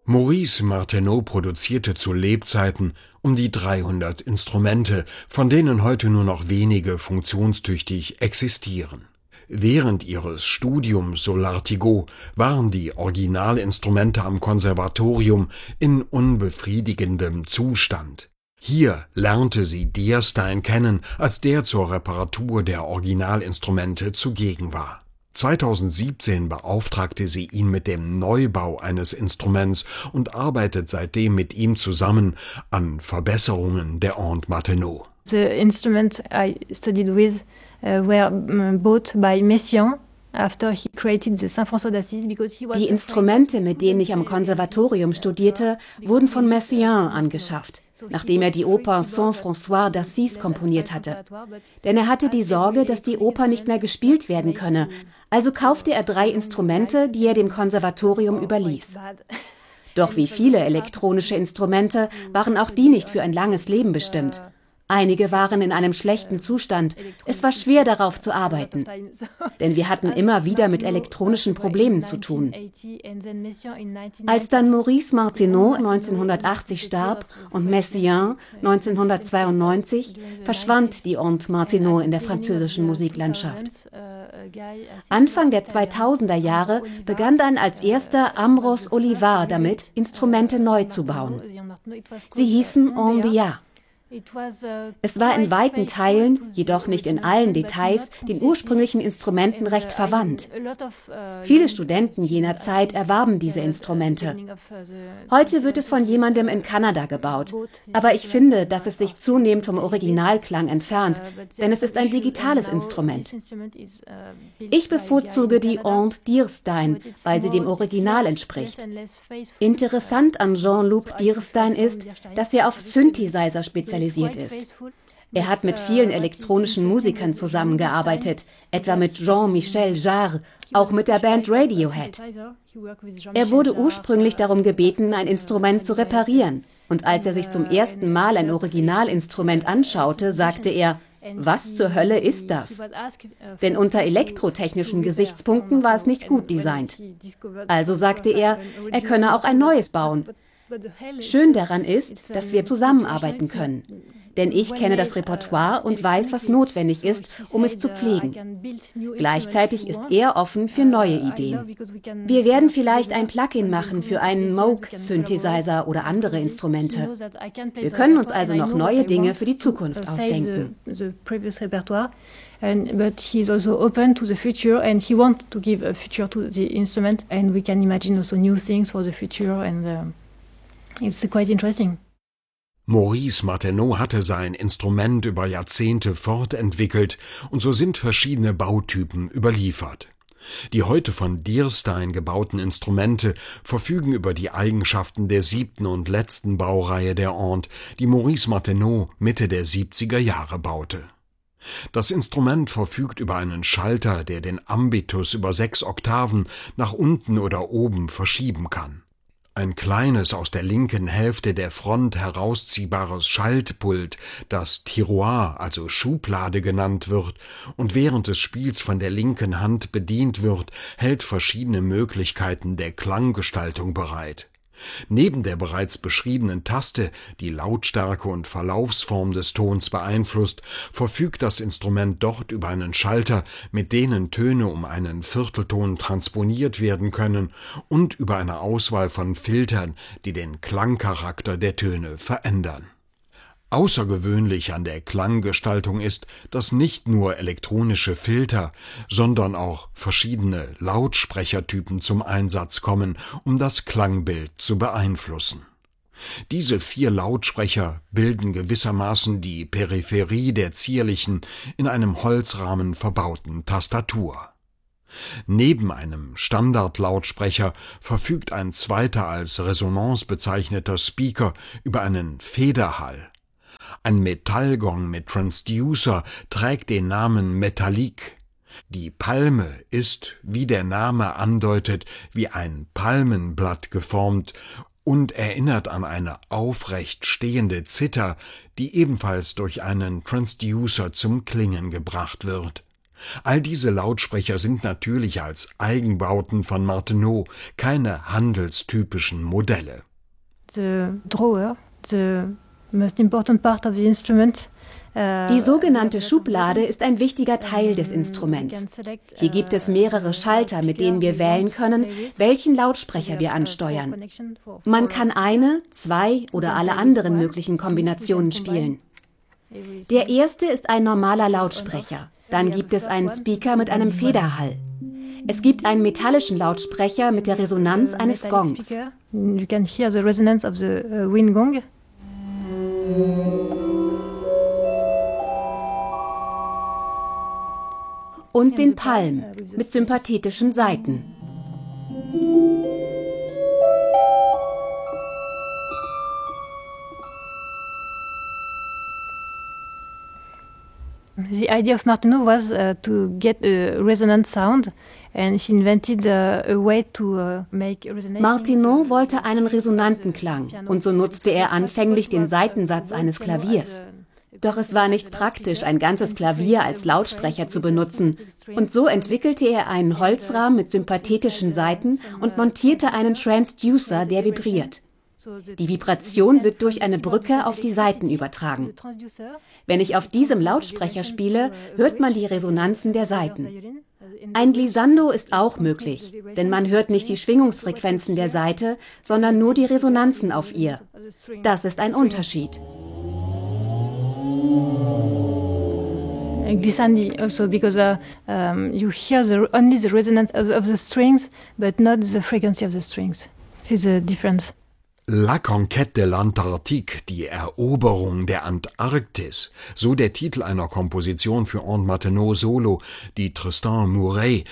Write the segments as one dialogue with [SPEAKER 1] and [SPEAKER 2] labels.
[SPEAKER 1] Maurice Martineau produzierte zu Lebzeiten um die 300 Instrumente, von denen heute nur noch wenige funktionstüchtig existieren. Während ihres Studiums so l'Artigot waren die Originalinstrumente am Konservatorium in unbefriedigendem Zustand. Hier lernte sie Dierstein kennen, als der zur Reparatur der Originalinstrumente zugegen war. 2017 beauftragte sie ihn mit dem Neubau eines Instruments und arbeitet seitdem mit ihm zusammen an Verbesserungen der Aunt Martineau.
[SPEAKER 2] The instruments I studied with were bought by Messiaen after he created the Saint-François d'Assise because he was.
[SPEAKER 3] Die Instrumente, mit denen ich am Konservatorium studierte, wurden von Messiaen angeschafft, nachdem er die Oper Saint-François d'Assise komponiert hatte. Denn er hatte die Sorge, dass die Oper nicht mehr gespielt werden könne. Also kaufte er 3 Instrumente, die er dem Konservatorium überließ. Doch wie viele elektronische Instrumente waren auch die nicht für ein langes Leben bestimmt. Einige waren in einem schlechten Zustand. Es war schwer, darauf zu arbeiten. Denn wir hatten immer wieder mit elektronischen Problemen zu tun. Als dann Maurice Martineau 1980 starb und Messiaen 1992, verschwand die Aunt Martineau in der französischen Musiklandschaft. Anfang der 2000er Jahre begann dann als erster Ambroise Olivard damit, Instrumente neu zu bauen. Sie hießen Ondia. Es war in weiten Teilen, jedoch nicht in allen Details, den ursprünglichen Instrumenten recht verwandt. Viele Studenten jener Zeit erwarben diese Instrumente. Heute wird es von jemandem in Kanada gebaut, aber ich finde, dass es sich zunehmend vom Originalklang entfernt, denn es ist ein digitales Instrument. Ich bevorzuge die Aunt Dierstein, weil sie dem Original entspricht. Interessant an Jean-Luc Dierstein ist, dass er auf Synthesizer spezialisiert ist. Er hat mit vielen elektronischen Musikern zusammengearbeitet, etwa mit Jean-Michel Jarre, auch mit der Band Radiohead. Er wurde ursprünglich darum gebeten, ein Instrument zu reparieren. Und als er sich zum ersten Mal ein Originalinstrument anschaute, sagte er: Was zur Hölle ist das? Denn unter elektrotechnischen Gesichtspunkten war es nicht gut designt. Also sagte er, er könne auch ein neues bauen. Schön daran ist, dass wir zusammenarbeiten können. Denn ich kenne das Repertoire und weiß, was notwendig ist, um es zu pflegen. Gleichzeitig ist er offen für neue Ideen. Wir werden vielleicht ein Plugin machen für einen Moog-Synthesizer oder andere Instrumente. Wir können uns also noch neue Dinge für die Zukunft ausdenken.
[SPEAKER 2] But he's also open to the future and he wants to give a future to the instrument and we can imagine also new things for the future and it's quite interesting.
[SPEAKER 1] Maurice Martineau hatte sein Instrument über Jahrzehnte fortentwickelt und so sind verschiedene Bautypen überliefert. Die heute von Dierstein gebauten Instrumente verfügen über die Eigenschaften der 7. und letzten Baureihe der Aunt, die Maurice Martineau Mitte der 70er Jahre baute. Das Instrument verfügt über einen Schalter, der den Ambitus über 6 Oktaven nach unten oder oben verschieben kann. Ein kleines, aus der linken Hälfte der Front herausziehbares Schaltpult, das Tiroir, also Schublade genannt wird und während des Spiels von der linken Hand bedient wird, hält verschiedene Möglichkeiten der Klanggestaltung bereit. Neben der bereits beschriebenen Taste, die Lautstärke und Verlaufsform des Tons beeinflusst, verfügt das Instrument dort über einen Schalter, mit denen Töne um einen Viertelton transponiert werden können und über eine Auswahl von Filtern, die den Klangcharakter der Töne verändern. Außergewöhnlich an der Klanggestaltung ist, dass nicht nur elektronische Filter, sondern auch verschiedene Lautsprechertypen zum Einsatz kommen, um das Klangbild zu beeinflussen. Diese 4 Lautsprecher bilden gewissermaßen die Peripherie der zierlichen, in einem Holzrahmen verbauten Tastatur. Neben einem Standardlautsprecher verfügt ein zweiter als Resonanz bezeichneter Speaker über einen Federhall. Ein Metallgong mit Transducer trägt den Namen Metallic. Die Palme ist, wie der Name andeutet, wie ein Palmenblatt geformt und erinnert an eine aufrecht stehende Zither, die ebenfalls durch einen Transducer zum Klingen gebracht wird. All diese Lautsprecher sind natürlich als Eigenbauten von Martenot, keine handelstypischen Modelle.
[SPEAKER 2] The drawer, the most important part of the instrument.
[SPEAKER 3] Die sogenannte Schublade ist ein wichtiger Teil des Instruments. Hier gibt es mehrere Schalter, mit denen wir wählen können, welchen Lautsprecher wir ansteuern. Man kann eine, zwei oder alle anderen möglichen Kombinationen spielen. Der erste ist ein normaler Lautsprecher. Dann gibt es einen Speaker mit einem Federhall. Es gibt einen metallischen Lautsprecher mit der Resonanz eines Gongs.
[SPEAKER 2] You can hear the resonance of the wind gong.
[SPEAKER 3] Und den Palm mit sympathetischen Saiten.
[SPEAKER 2] The idea of Martenot was to get a resonant sound, and he invented a way to make resonating.
[SPEAKER 3] Martenot wollte einen resonanten Klang, und so nutzte er anfänglich den Saitensatz eines Klaviers. Doch es war nicht praktisch, ein ganzes Klavier als Lautsprecher zu benutzen, und so entwickelte er einen Holzrahmen mit sympathetischen Saiten und montierte einen Transducer, der vibriert. Die Vibration wird durch eine Brücke auf die Saiten übertragen. Wenn ich auf diesem Lautsprecher spiele, hört man die Resonanzen der Saiten. Ein Glissando ist auch möglich, denn man hört nicht die Schwingungsfrequenzen der Saite, sondern nur die Resonanzen auf ihr. Das ist ein Unterschied.
[SPEAKER 2] Glissandi also because you hear only the resonance of the strings, but not the frequency of the strings. This is the difference.
[SPEAKER 1] La Conquête de l'Antarctique, die Eroberung der Antarktis, so der Titel einer Komposition für Aunt Martenot Solo, die Tristan Murray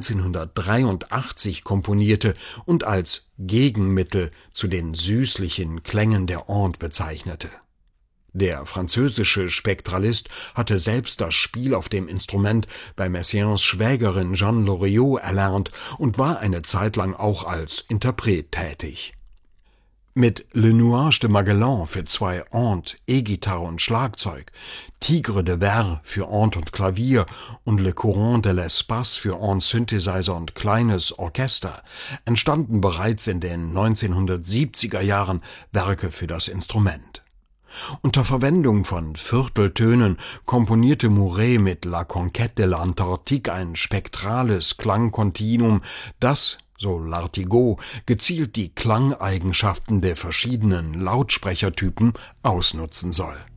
[SPEAKER 1] 1983 komponierte und als Gegenmittel zu den süßlichen Klängen der Aunt bezeichnete. Der französische Spektralist hatte selbst das Spiel auf dem Instrument bei Messiaens Schwägerin Jeanne Loriot erlernt und war eine Zeit lang auch als Interpret tätig. Mit Le Nuage de Magellan für 2 Aunt, E-Gitarre und Schlagzeug, Tigre de Verre für Aunt und Klavier und Le Courant de l'Espace für Aunt Synthesizer und kleines Orchester entstanden bereits in den 1970er Jahren Werke für das Instrument. Unter Verwendung von Vierteltönen komponierte Murray mit La Conquête de l'Antarctique ein spektrales Klangkontinuum, das, so Lartigot, gezielt die Klangeigenschaften der verschiedenen Lautsprechertypen ausnutzen soll.